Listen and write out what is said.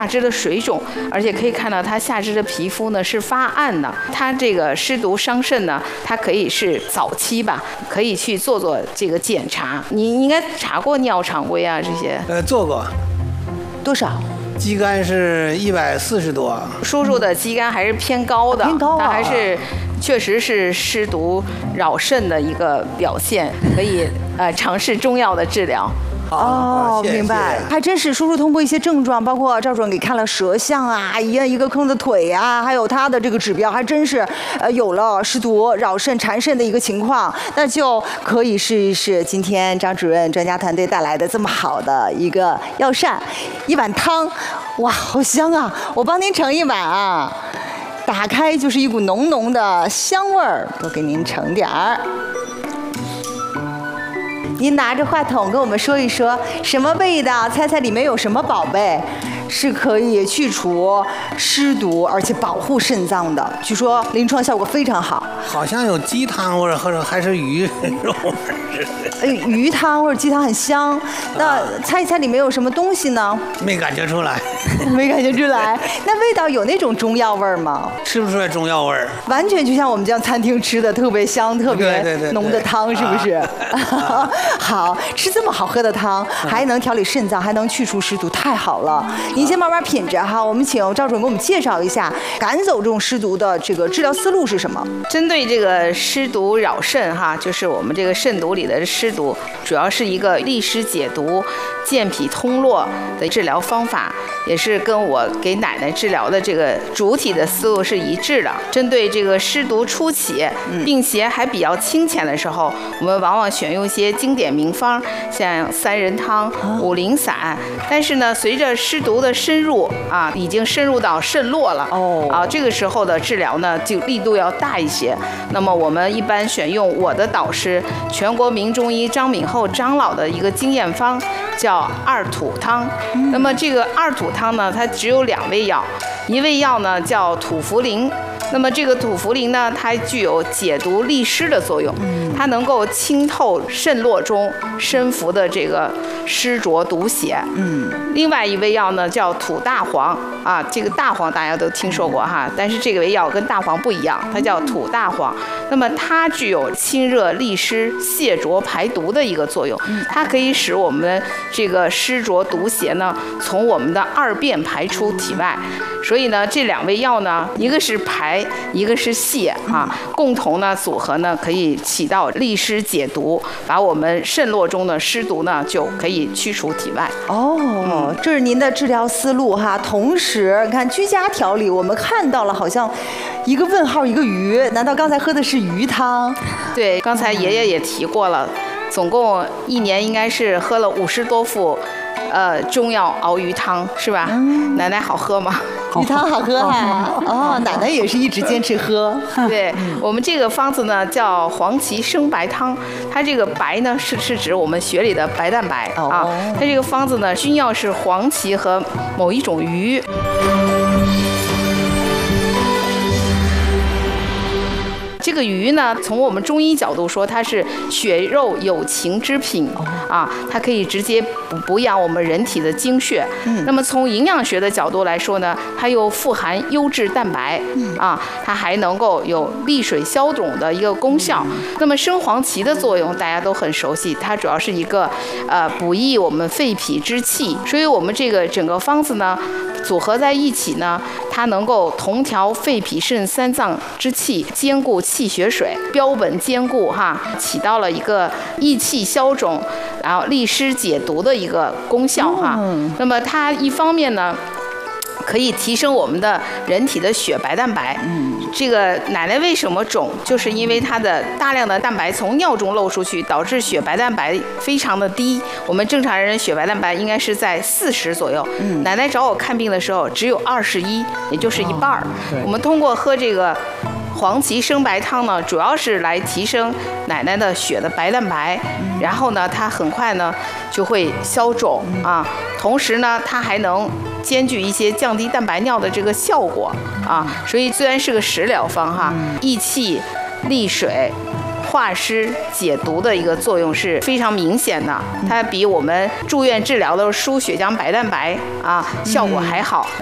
下肢的水肿，而且可以看到他下肢的皮肤呢是发暗的。他这个湿毒伤肾呢，它可以是早期吧，可以去做这个检查。你应该查过尿常规啊这些？ 做过。 多少？ 肌酐是140多。 叔叔的肌酐还是偏高的， 偏高啊， 他还是确实是湿毒扰肾的一个表现，可以尝试中药的治疗。 哦，明白，还真是叔叔通过一些症状，包括赵主任给看了舌象啊，一个坑的腿啊，还有他的这个指标，还真是有了湿毒扰肾缠肾的一个情况，那就可以试一试今天张主任专家团队带来的这么好的一个药膳，一碗汤，哇，好香啊！我帮您盛一碗啊，打开就是一股浓浓的香味儿，多给您盛点儿。您拿着话筒跟我们说一说什么味道？猜猜里面有什么宝贝是可以去除湿毒而且保护肾脏的？据说临床效果非常好。 好像有鸡汤或者还是鱼肉鱼汤或者鸡汤很香。那猜一猜里面有什么东西呢？ 没感觉出来。 没感觉出来。那味道有那种中药味吗？ 吃不出来中药味儿。 完全就像我们这样餐厅吃的特别香、特别浓的汤，是不是？好吃这么好喝的汤，还能调理肾脏，还能去除湿毒，太好了！您先慢慢品着哈。我们请赵主任给我们介绍一下，赶走这种湿毒的这个治疗思路是什么？ 针对这个湿毒扰肾哈，就是我们这个肾毒里的湿毒，主要是一个利湿解毒、健脾通络的治疗方法，也是跟我给奶奶治疗的这个主体的思路是一致的。针对这个湿毒初期，病邪还比较清浅的时候，我们往往选用一些经典名方，像三仁汤、五苓散。但是呢，随着湿毒的深入啊，已经深入到肾络了这个时候的治疗呢，就力度要大一些。那么我们一般选用我的导师全国名中医张敏厚张老的一个经验方，叫二土汤。那么这个二土汤呢，它只有2味药，一味药呢叫土茯苓。那么这个土茯苓呢，它具有解毒利湿的作用，它能够清透肾络中深伏的这个湿浊毒邪。另外一味药呢叫土大黄啊，这个大黄大家都听说过哈，但是这个味药跟大黄不一样，它叫土大黄。那么它具有清热利湿、泻浊排毒的一个作用，它可以使我们这个湿浊毒邪呢从我们的二便排出体外。所以呢，这2味药呢，一个是排，一个是泻啊，共同呢组合呢，可以起到利湿解毒，把我们肾络中的湿毒呢就可以驱除体外。 这是您的治疗思路哈。同时，你看居家调理，我们看到了好像一个问号一个鱼，难道刚才喝的是鱼汤？ 对，刚才爷爷也提过了，总共1年应该是喝了50多副。中药熬鱼汤是吧？奶奶好喝吗？ 鱼汤好喝哈。奶奶也是一直坚持喝。 对，我们这个方子呢叫黄芪生白汤，它这个白呢是指我们血里的白蛋白啊。它这个方子呢，君药是黄芪和某一种鱼。这个鱼呢，从我们中医角度说，它是血肉有情之品啊，它可以直接补养我们人体的精血。那么从营养学的角度来说呢，它又富含优质蛋白啊，它还能够有利水消肿的一个功效。那么生黄芪的作用大家都很熟悉，它主要是一个补益我们肺脾之气，所以我们这个整个方子呢组合在一起呢，它能够同调肺脾肾3脏之气，兼顾气血水，标本兼顾哈，起到了一个益气消肿，然后利湿解毒的一个功效哈。那么它一方面呢，可以提升我们的人体的血白蛋白。这个奶奶为什么肿，就是因为她的大量的蛋白从尿中漏出去，导致血白蛋白非常的低。我们正常人血白蛋白应该是在40左右，奶奶找我看病的时候只有21，也就是一半。我们通过喝这个黄芪生白汤呢，主要是来提升奶奶的血的白蛋白，然后呢，它很快呢就会消肿啊，同时呢，它还能兼具一些降低蛋白尿的这个效果啊，所以虽然是个食疗方哈，益气、利水、 化湿解毒的一个作用是非常明显的，它比我们住院治疗的输血浆白蛋白啊效果还好。